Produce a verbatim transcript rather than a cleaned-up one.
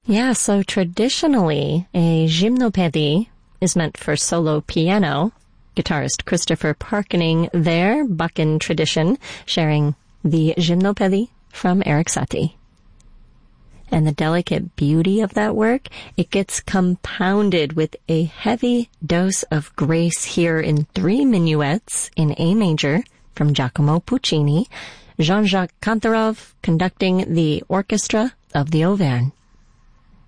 Yeah, so traditionally, a gymnopédie is meant for solo piano. Guitarist Christopher Parkening there, Buchan tradition, sharing the gymnopédie from Erik Satie. And the delicate beauty of that work, it gets compounded with a heavy dose of grace here in three minuets in A major from Giacomo Puccini, Jean-Jacques Kantarov conducting the orchestra of the Auvergne.